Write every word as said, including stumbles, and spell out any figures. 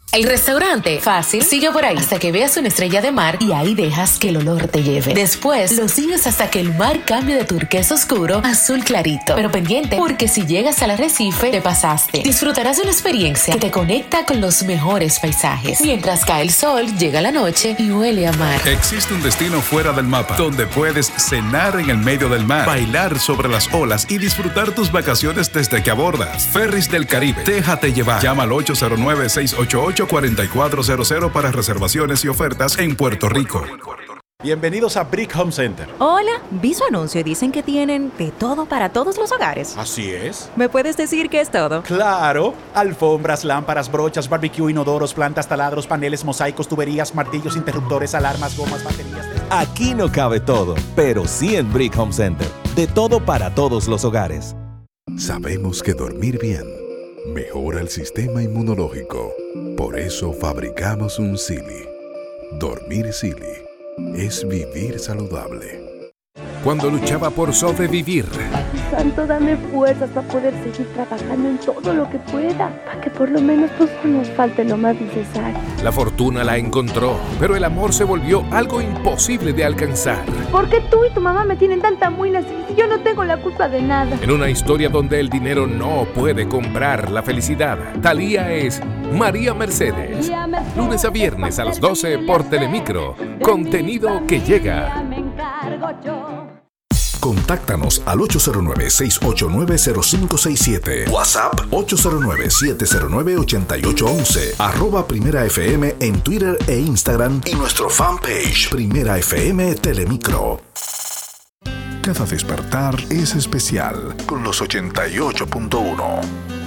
El restaurante, fácil, sigue por ahí hasta que veas una estrella de mar y ahí dejas que el olor te lleve. Después lo sigues hasta que el mar cambie de turquesa oscuro a azul clarito. Pero pendiente, porque si llegas al arrecife, te pasaste. Disfrutarás de una experiencia que te conecta con los mejores paisajes. Mientras cae el sol, llega la noche y huele a mar. Existe un destino fuera del mapa, donde puedes cenar en el medio del mar, bailar sobre las olas y disfrutar tus vacaciones desde que abordas. Ferris del Caribe, déjate llevar. Llama al ocho cero nueve, seis ocho ocho, cuatro cuatro cero cero para reservaciones y ofertas en Puerto Rico. Bienvenidos a Brick Home Center. Hola, vi su anuncio y dicen que tienen de todo para todos los hogares. Así es. ¿Me puedes decir qué es todo? Claro, alfombras, lámparas, brochas, barbecue, inodoros, plantas, taladros, paneles, mosaicos, tuberías, martillos, interruptores, alarmas, gomas, baterías. Aquí no cabe todo, pero sí en Brick Home Center. De todo para todos los hogares. Sabemos que dormir bien mejora el sistema inmunológico. Por eso fabricamos un Silly. Dormir Silly es vivir saludable. Cuando luchaba por sobrevivir. Santo, dame fuerzas para poder seguir trabajando en todo lo que pueda, para que por lo menos pues no nos falte lo más necesario. La fortuna la encontró, pero el amor se volvió algo imposible de alcanzar. ¿Por qué tú y tu mamá me tienen tanta muina si yo no tengo la culpa de nada? En una historia donde el dinero no puede comprar la felicidad, Thalía es María Mercedes. Lunes a viernes a las doce por Telemicro. Contenido que llega. Contáctanos al ocho cero nueve, seis ocho nueve, cero cinco seis siete. WhatsApp ocho cero nueve, siete cero nueve, ocho ocho uno uno. Arroba Primera F M en Twitter e Instagram y nuestro fanpage Primera F M Telemicro. Cada despertar es especial con los ochenta y ocho punto uno.